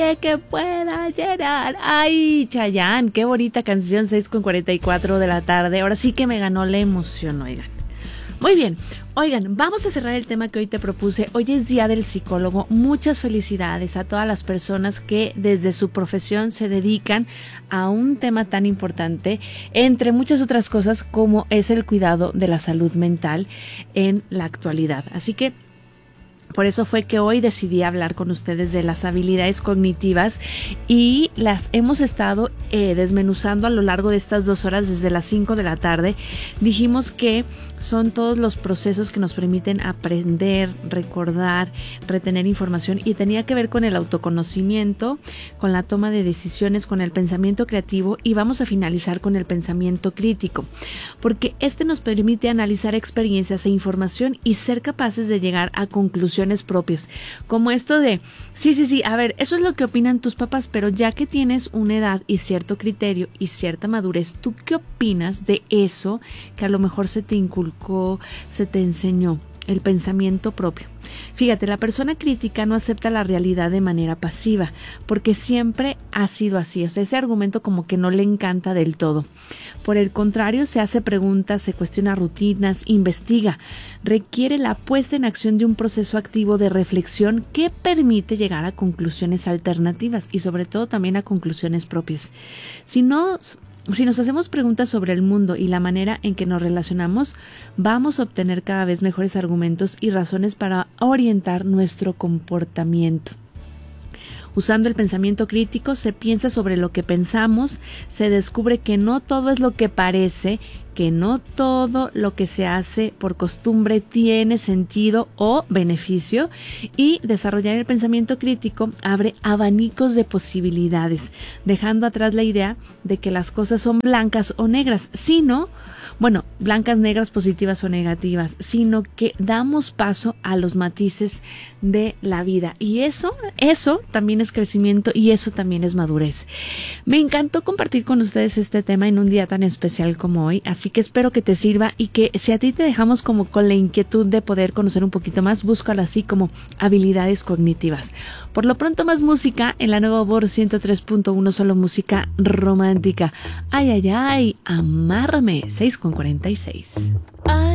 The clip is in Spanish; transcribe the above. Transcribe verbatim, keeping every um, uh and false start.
que pueda llenar. Ay, Chayanne, qué bonita canción, seis con cuarenta y cuatro de la tarde. Ahora sí que me ganó la emoción, oigan. Muy bien, oigan, vamos a cerrar el tema que hoy te propuse. Hoy es Día del Psicólogo. Muchas felicidades a todas las personas que desde su profesión se dedican a un tema tan importante, entre muchas otras cosas, como es el cuidado de la salud mental en la actualidad. Así que por eso fue que hoy decidí hablar con ustedes de las habilidades cognitivas y las hemos estado eh, desmenuzando a lo largo de estas dos horas desde las cinco de la tarde. Dijimos que son todos los procesos que nos permiten aprender, recordar, retener información, y tenía que ver con el autoconocimiento, con la toma de decisiones, con el pensamiento creativo, y vamos a finalizar con el pensamiento crítico, porque este nos permite analizar experiencias e información y ser capaces de llegar a conclusiones propias, como esto de, sí, sí, sí, a ver, eso es lo que opinan tus papás, pero ya que tienes una edad y cierto criterio y cierta madurez, ¿tú qué opinas de eso que a lo mejor se te inculcó, se te enseñó? El pensamiento propio. Fíjate, la persona crítica no acepta la realidad de manera pasiva, porque siempre ha sido así. O sea, ese argumento como que no le encanta del todo. Por el contrario, se hace preguntas, se cuestiona rutinas, investiga. Requiere la puesta en acción de un proceso activo de reflexión que permite llegar a conclusiones alternativas y sobre todo también a conclusiones propias. Si no... Si nos hacemos preguntas sobre el mundo y la manera en que nos relacionamos, vamos a obtener cada vez mejores argumentos y razones para orientar nuestro comportamiento. Usando el pensamiento crítico, se piensa sobre lo que pensamos, se descubre que no todo es lo que parece, que no todo lo que se hace por costumbre tiene sentido o beneficio, y desarrollar el pensamiento crítico abre abanicos de posibilidades, dejando atrás la idea de que las cosas son blancas o negras, sino, bueno, blancas, negras, positivas o negativas, sino que damos paso a los matices de la vida, y eso, eso también es crecimiento y eso también es madurez. Me encantó compartir con ustedes este tema en un día tan especial como hoy, así que espero que te sirva y que si a ti te dejamos como con la inquietud de poder conocer un poquito más, búscalo así como habilidades cognitivas. Por lo pronto, más música en la nueva Voz ciento tres punto uno, solo música romántica. Ay, ay, ay, amárrame, seis con cuarenta y seis.